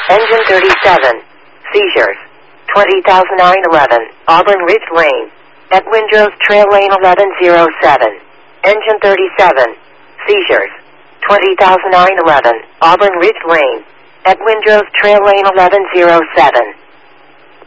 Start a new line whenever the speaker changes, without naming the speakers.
Engine 37. Seizures. 20,911. Auburn Ridge Lane. At Windrose Trail Lane 1107. Engine 37. Seizures. 20,911. Auburn Ridge Lane. At Windrose Trail Lane 1107.